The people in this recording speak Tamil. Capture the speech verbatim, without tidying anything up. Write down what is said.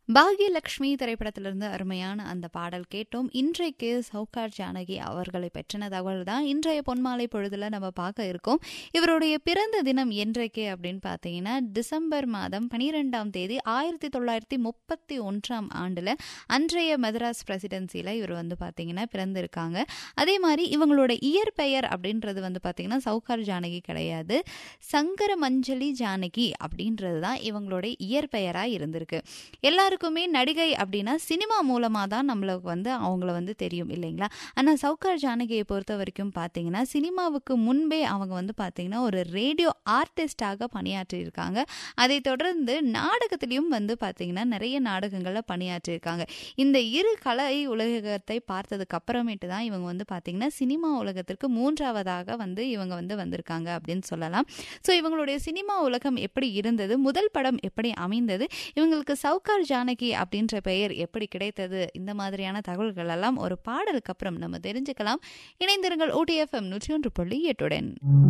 பாக்யலட்சுமி திரைப்படத்திலிருந்து அருமையான அந்த பாடல் கேட்டோம். இன்றைக்கு சௌகார் ஜானகி அவர்களை பற்றின தகவல் தான் இன்றைய பொன்மாலை பொழுதுல நம்ம பார்க்க இருக்கோம். இவருடைய பிறந்த தினம் என்றைக்கு அப்படின்னு பார்த்தீங்கன்னா டிசம்பர் மாதம் பனிரெண்டாம் தேதி ஆயிரத்தி தொள்ளாயிரத்தி முப்பத்தி ஒன்றாம் ஆண்டுல அன்றைய மெட்ராஸ் பிரசிடென்சில இவர் வந்து பார்த்தீங்கன்னா பிறந்திருக்காங்க. அதே மாதிரி இவங்களோட இயற்பெயர் அப்படின்றது வந்து பார்த்தீங்கன்னா சௌகார் ஜானகி கிடையாது, சங்கர மஞ்சளி ஜானகி அப்படின்றது தான் இவங்களோட இயற்பெயரா இருந்திருக்கு. எல்லாருக்குமே நடிகை அப்படின்னா சினிமா மூலமா தான் நம்மளுக்கு வந்து அவங்கள வந்து தெரியும் இல்லைங்களா. ஆனா சௌகார் ஜானகியை பொறுத்த வரைக்கும் பார்த்தீங்கன்னா சினிமாவுக்கு முன்பே அவங்க வந்து பார்த்தீங்கன்னா ஒரு ரேடியோ ஆர்டிஸ்டாக பணியாற்றியிருக்காங்க. அதை தொடர்ந்து நாடகத்திலையும் வந்து பார்த்தீங்கன்னா நிறைய நாடகங்கள்ல பணியாற்றியிருக்காங்க. இந்த இரு கலை உலகத்தை பார்த்ததுக்கு அப்புறமேட்டு தான் இவங்க வந்து பார்த்தீங்கன்னா சினிமா உலகத்திற்கு மூன்றாவதாக வந்து இவங்க வந்து வந்திருக்காங்க அப்படின்னு சொல்லலாம். ஸோ இவங்களுடைய சினிமா உலகம் எப்படி இருந்தது, முதல் படம் எப்படி அமைந்தது, இவங்களுக்கு சௌகார் ஜானகி அப்படின்ற பெயர் எப்படி கிடைத்தது, இந்த மாதிரியான தகவல்கள் எல்லாம் ஒரு பாடலுக்கு அப்புறம் நம்ம தெரிஞ்சுக்கலாம். இணைந்திருங்கள் ஊட்டி எஃப்எம் நூற்றி ஒன்று புள்ளி எட்டுடன்.